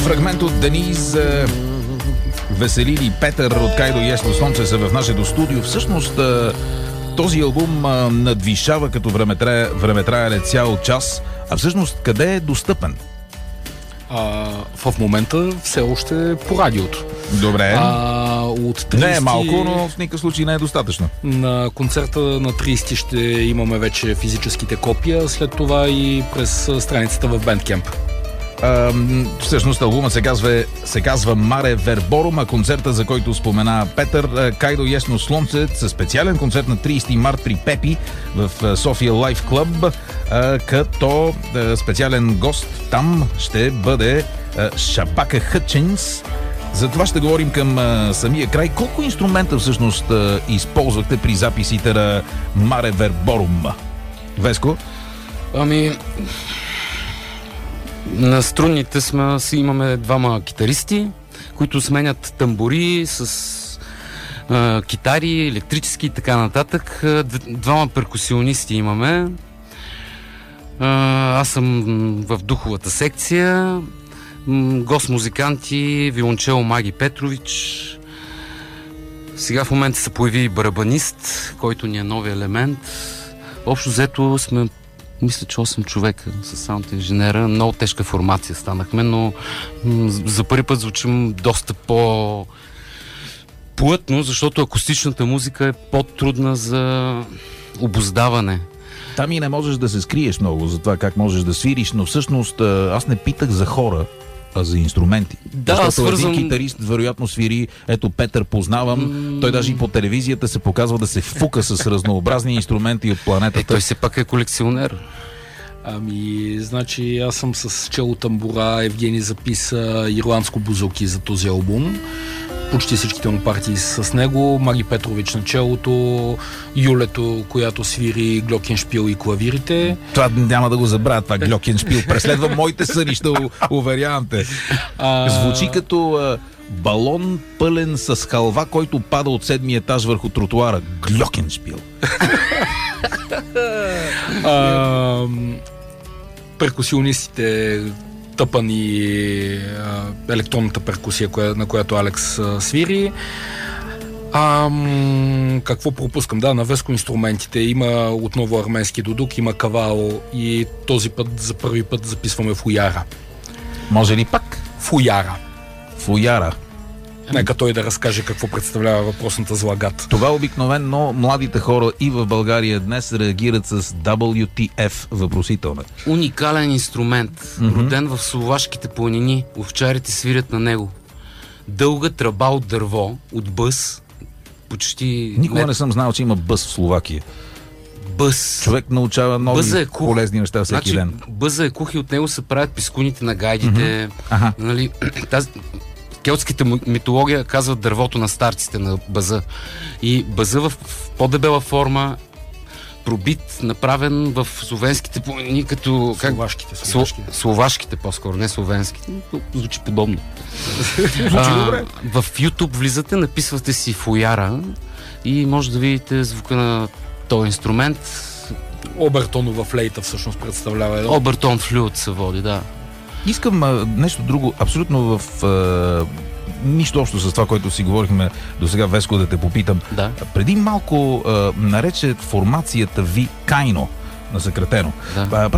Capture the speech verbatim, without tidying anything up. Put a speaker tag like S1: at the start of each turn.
S1: Фрагмент от Дениз, Веселили, Петър от Кайдо и Ясно слънце са в нашето студио. Всъщност този албум надвишава като времетрая, времетраене цял час. А всъщност къде е достъпен?
S2: А, в момента все още по радиото.
S1: Добре.
S2: А, от тридесети...
S1: Не е малко, но в никакъв случай не е достатъчно.
S2: На концерта на тридесети ще имаме вече физическите копия, след това и през страницата в Bandcamp.
S1: А, всъщност албумът се казва, се казва Маре Верборум, а концерта, за който спомена Петър, Кайдо Ясно слънце, със специален концерт на тридесети март при Пепи в София Лайф Клъб, като специален гост там ще бъде Шабака Хътчинс. За това ще говорим към а, самия край. Колко инструмента всъщност а, използвахте при записите на Маре Верборум? Веско?
S3: Ами... На струнните сме, си имаме двама китаристи, които сменят тамбури с а, китари, електрически и така нататък. Двама перкусионисти имаме. А, аз съм в духовата секция. Гост-музиканти, виолончел Маги Петрович. Сега в момента се появи и барабанист, който ни е нови елемент. Общо взето сме, мисля, че осем човека с саунд инженера. Много тежка формация станахме, но м- за първи път звучим доста по плътно, защото акустичната музика е по-трудна за обуздаване.
S1: Там и не можеш да се скриеш много за това как можеш да свириш, но всъщност аз не питах за хора, а за инструменти.
S3: Да,
S1: защото
S3: свързвам...
S1: един китарист вероятно свири, ето Петър познавам, mm. той даже и по телевизията се показва да се фука с разнообразни инструменти от планетата.
S3: Е, той все пак е колекционер.
S2: Ами, значи аз съм с чело тамбура, Евгений записа ирландско бузуки за този албум. Почти всичките му партии са с него. Маги Петрович на челото, Юлето, която свири глокеншпил и клавирите.
S1: Това няма да го забравя, това глокеншпил. Преследва моите сънища, уверявам те. А... Звучи като а, балон пълен с халва, който пада от седмия етаж върху тротуара. Глокеншпил.
S2: а, перкусионистите тъпани електронната перкусия, коя, на която Алекс а, свири. А, м- какво пропускам? Да, на Веско инструментите има отново арменски дудук, има кавал и този път за първи път записваме фуяра.
S1: Може ли пак?
S2: Фуяра.
S1: Фуяра.
S2: Нека той да разкаже какво представлява въпросната злагат.
S1: Това обикновено младите хора и в България днес реагират с дабъл ю ти еф въпросителна.
S3: Уникален инструмент, mm-hmm. роден в словашките планини. Овчарите свирят на него. Дълга тръба от дърво, от бъс. Почти...
S1: Никога не... не съм знал, че има бъс в Словакия.
S3: Бъс.
S1: Човек научава нови
S3: е
S1: полезни неща всеки
S3: значи,
S1: ден.
S3: Бъза е кух и от него се правят пискуните на гайдите.
S1: Mm-hmm.
S3: Нали, тази... Келтската митология казва дървото на старците на бъза. И бъза в по-дебела форма, пробит, направен в словенските планини, като... Как...
S2: Словашките, словашките.
S3: Словашките по-скоро, не словенските. Звучи подобно. а, в YouTube влизате, написвате си фуяра и може да видите звука на този инструмент.
S2: Обертонова флейта всъщност представлява.
S3: Обертон флют се води, да.
S1: Искам а, нещо друго, абсолютно в а, нищо общо с това, което си говорихме до сега, Веско, да те попитам.
S3: Да.
S1: Преди малко а, нарече формацията ви Кайно, насъкратено.
S3: Да.